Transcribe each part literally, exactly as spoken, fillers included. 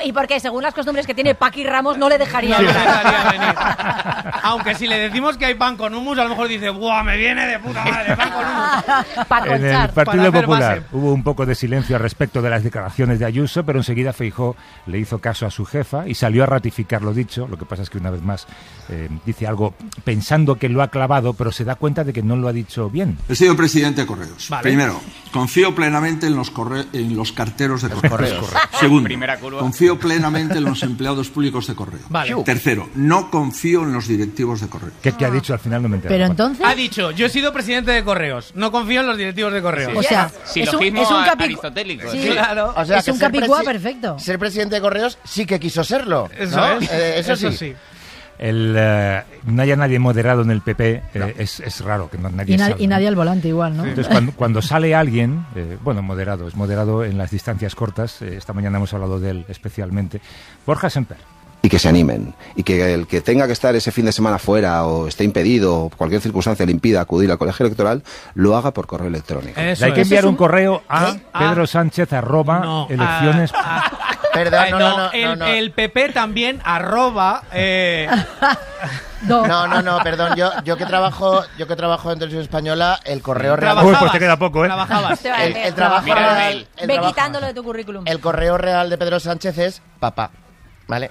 y porque según las costumbres que tiene Paqui Ramos no le dejaría, no venir. le dejaría venir. Aunque si le decimos que hay pan con hummus, a lo mejor dice, ¡buah, me viene de puta madre, pan con hummus! Para En el Partido Popular hubo un poco de silencio al respecto de las declaraciones de Ayuso, pero enseguida Feijóo le hizo caso a su jefa y salió a ratificar lo dicho. Lo que pasa es que una vez más eh, dice algo pensando que lo ha clavado, pero se da cuenta de que no lo ha dicho bien. He sido presidente de Correos. Vale. Primero, confío plenamente en los, corre en los carteros de Correos. Correos. Segundo, Primera curva. confío plenamente en los empleados públicos de Correos. Vale. Tercero, no confío en los directivos de Correos. ¿Qué, qué ha dicho al final? No me entero. Pero entonces... Ha dicho, yo he sido presidente de Correos, no confío en los directivos de Correos. O sea, Silogismo es un, es un capi- aristotélico. Sí, Sí. Claro. O sea, es que un ser capicúa presi- perfecto. Ser presidente de Correos sí que quiso serlo. Eso ¿no? es. Eh, eso, Eso sí. sí. El, eh, no haya nadie moderado en el P P, eh, es, es raro que no, nadie Y, na- salga, y ¿no? nadie al volante igual, ¿no? Entonces, cuando, cuando sale alguien, eh, bueno, moderado, es moderado en las distancias cortas, eh, esta mañana hemos hablado de él especialmente, Borja Semper. Y que se animen. Y que el que tenga que estar ese fin de semana fuera o esté impedido o cualquier circunstancia le impida acudir al colegio electoral, lo haga por correo electrónico. Le hay que enviar un correo a ¿Qué? Pedro Sánchez arroba No, elecciones. a- Perdón, Eh, no, no, no, no, el, no, no. el P P también arroba eh, No. No, no, no, perdón, yo, yo que trabajo, yo que trabajo en Televisión Española, el correo real. Uy, pues te queda poco, ¿eh? Trabajabas. El, el trabajo Mira el real, mail. el, Ve trabajo- quitándolo de tu currículum. el correo real de Pedro Sánchez es papá. ¿Vale?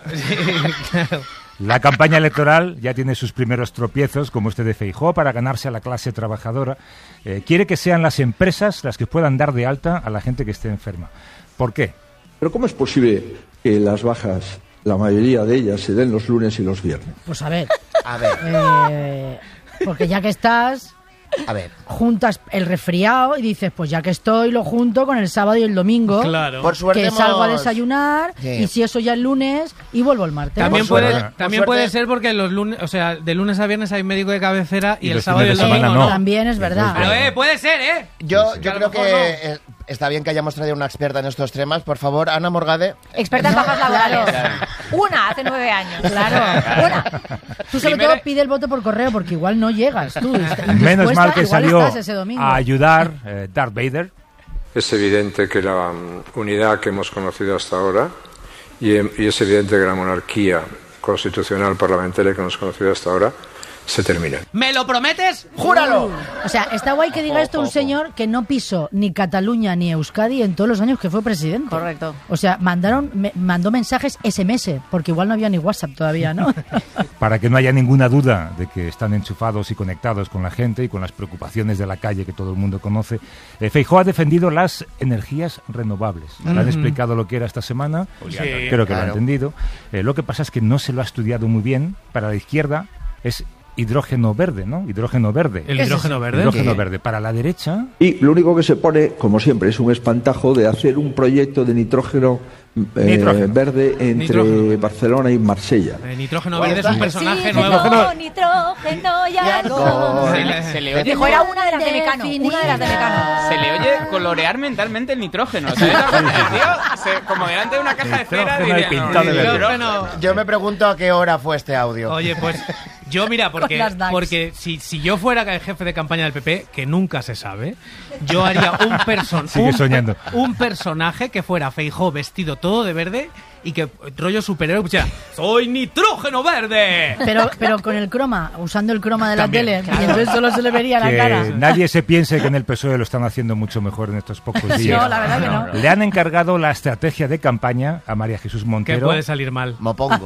La campaña electoral ya tiene sus primeros tropiezos, como este de Feijóo, para ganarse a la clase trabajadora. Eh, quiere que sean las empresas las que puedan dar de alta a la gente que esté enferma. ¿Por qué? Pero ¿cómo es posible que las bajas, la mayoría de ellas, se den los lunes y los viernes? Pues a ver, A ver, eh, porque ya que estás, a ver. juntas el resfriado y dices, pues ya que estoy, lo junto con el sábado y el domingo. Claro. Por suerte Que hemos- salgo a desayunar Sí. y si eso ya el lunes y vuelvo el martes. También Por puede, suerte- por también suerte- puede ser porque los lunes, o sea, de lunes a viernes hay médico de cabecera y, Y el los sábado y el fines de domingo semana no. no. También es verdad. Pero eh, puede ser, ¿eh? Yo, Sí, yo a lo creo mejor que eh, está bien que hayamos traído una experta en estos temas. Por favor, Ana Morgade. Experta en bajas laborales. Una hace nueve años. Claro. Una. Tú sobre Primero- todo pide el voto por correo porque igual no llegas. Tú, Menos mal que igual salió estás ese domingo. a ayudar eh, Darth Vader. Es evidente que la um, unidad que hemos conocido hasta ahora y, em- y es evidente que la monarquía constitucional parlamentaria que hemos conocido hasta ahora se termina. ¿Me lo prometes? ¡Júralo! O sea, está guay que diga esto un señor que no pisó ni Cataluña ni Euskadi en todos los años que fue presidente. Correcto. O sea, mandaron, me- mandó mensajes ese eme ese, porque igual no había ni WhatsApp todavía, ¿no? Para que no haya ninguna duda de que están enchufados y conectados con la gente y con las preocupaciones de la calle que todo el mundo conoce, eh, Feijóo ha defendido las energías renovables. Le han explicado lo que era esta semana, Sí, creo que lo ha claro. entendido. Eh, lo que pasa es que no se lo ha estudiado muy bien. Para la izquierda es hidrógeno verde, ¿no? Hidrógeno verde. ¿El hidrógeno verde? Hidrógeno ¿Qué? verde. Para la derecha, Y lo único que se pone, como siempre, es un espantajo de hacer un proyecto de nitrógeno, eh, Nitrógeno. verde entre Nitrógeno verde. Barcelona y Marsella. El nitrógeno Bueno, verde es un está- personaje Sí, nuevo. no, nitrógeno y algo. Se le, se le oye, Dijo, era una de las de Mecano. Una de las de Mecano. se le oye colorear mentalmente el nitrógeno. ¿Sabes? El tío, se- como delante de una caja de cera, Nitrógeno diría, y no, pintado de verde. Nitrógeno. Yo me pregunto a qué hora fue este audio. Oye, pues yo, mira, porque, las D A Cs. porque si, si yo fuera el jefe de campaña del P P, que nunca se sabe, yo haría un, person Sigue un, soñando. un personaje que fuera Feijóo vestido todo de verde y que rollo superhéroe pusiera ¡soy nitrógeno verde! Pero, pero con el croma, usando el croma de la También, tele, claro. y entonces solo se le vería la que cara. nadie se piense que en el P S O E lo están haciendo mucho mejor en estos pocos días. No, la verdad que no. Le han encargado la estrategia de campaña a María Jesús Que Montero. puede salir mal. Mopongo.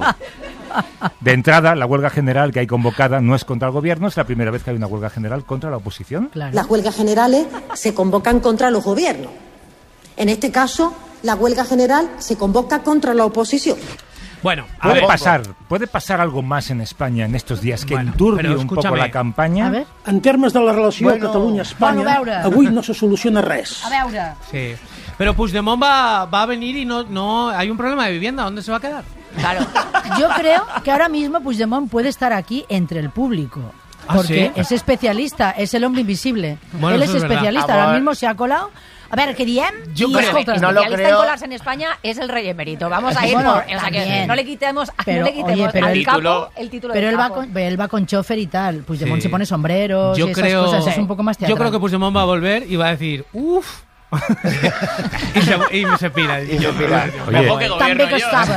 De entrada, la huelga general que hay convocada no es contra el gobierno, es la primera vez que hay una huelga general contra la oposición. Claro. Las huelgas generales se convocan contra los gobiernos. En este caso, la huelga general se convoca contra la oposición. Bueno, a Puede ver. pasar, puede pasar algo más en España en estos días que Bueno, enturbie pero un poco escúchame. la campaña. A ver, En termes de la relació Bueno, Catalunya-Espanya, bueno, a veure. avui no se soluciona res. a veure. Sí. Pero Puigdemont va, va a venir y no, no hay un problema de vivienda. ¿Dónde se va a quedar? Claro. Yo creo que ahora mismo Puigdemont puede estar aquí entre el público. ¿Ah, Porque sí? es especialista, es el hombre invisible. Bueno, Él es eso es verdad. especialista, Amor. ahora mismo se ha colado. A ver, ¿qué diem? Yo I, creo- escolta, no lo especialista creo. en colarse en España es el rey emérito. Vamos a ir Bueno, por... O sea, que también. no le quitemos, Pero, no le quitemos oye, pero al el capo título- el título Pero de él va, capo. con, él va con chofer y tal. Puigdemont Sí. se pone sombreros Yo y esas creo, cosas, es un poco más yo teatral. creo que Puigdemont va a volver y va a decir uff y, se, y se pira. Y yo, se pira. Oye, Ojo que També gobierno que yo. estava.